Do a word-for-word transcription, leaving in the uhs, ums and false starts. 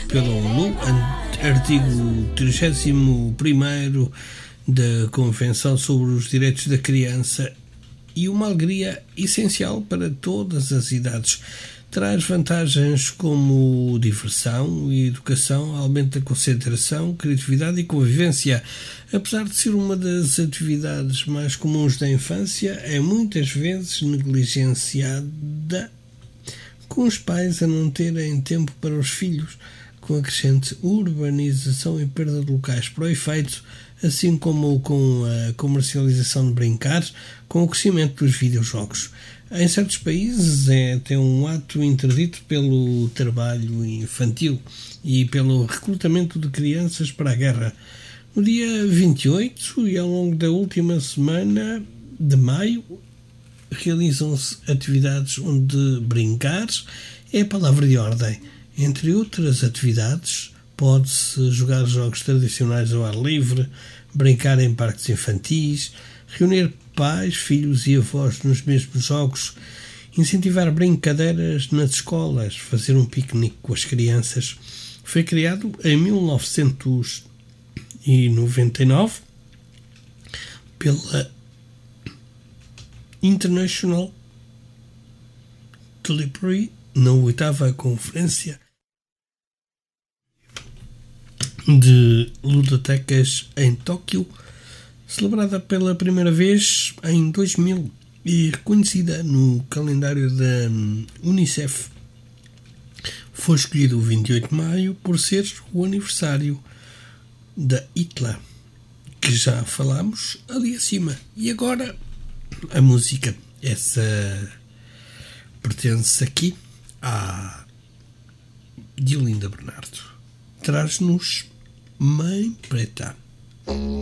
pela ONU, artigo trigésimo primeiro da Convenção sobre os Direitos da Criança, e uma alegria essencial para todas as idades. Traz vantagens como diversão e educação, aumenta a concentração, criatividade e convivência. Apesar de ser uma das atividades mais comuns da infância, é muitas vezes negligenciada, com os pais a não terem tempo para os filhos, com a crescente urbanização e perda de locais para o efeito, assim como com a comercialização de brincados, com o crescimento dos videojogos. Em certos países é até um ato interdito pelo trabalho infantil e pelo recrutamento de crianças para a guerra. No dia vinte e oito e ao longo da última semana de maio realizam-se atividades onde brincar é a palavra de ordem. Entre outras atividades, pode-se jogar jogos tradicionais ao ar livre, brincar em parques infantis, reunir pais, filhos e avós nos mesmos jogos, incentivar brincadeiras nas escolas, fazer um piquenique com as crianças. Foi criado em mil novecentos e noventa e nove pela International Library na oitava Conferência de Ludotecas em Tóquio, celebrada pela primeira vez em dois mil e reconhecida no calendário da Unicef. Foi escolhido o vinte e oito de maio por ser o aniversário da Hitler, que já falámos ali acima. E agora a música, essa pertence aqui à Diolinda Bernardo. Traz-nos Mãe Preta.